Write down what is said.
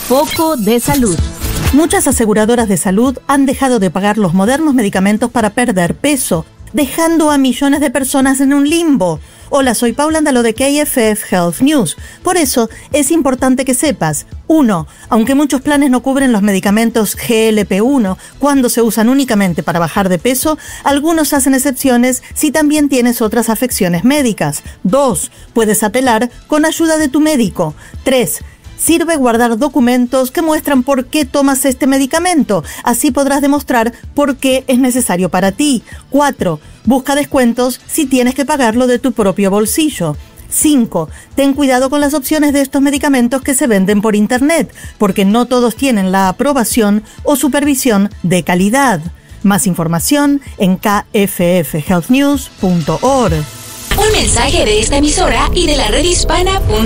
Foco de salud. Muchas aseguradoras de salud han dejado de pagar los modernos medicamentos para perder peso, dejando a millones de personas en un limbo. Hola, soy Paula Andalo de KFF Health News. Por eso, es importante que sepas. 1. Aunque muchos planes no cubren los medicamentos GLP-1 cuando se usan únicamente para bajar de peso, algunos hacen excepciones si también tienes otras afecciones médicas. 2. Puedes apelar con ayuda de tu médico. 3. Sirve guardar documentos que muestran por qué tomas este medicamento. Así podrás demostrar por qué es necesario para ti. 4. Busca descuentos si tienes que pagarlo de tu propio bolsillo. 5. Ten cuidado con las opciones de estos medicamentos que se venden por internet, porque no todos tienen la aprobación o supervisión de calidad. Más información en kffhealthnews.org. Un mensaje de esta emisora y de la redhispana.com.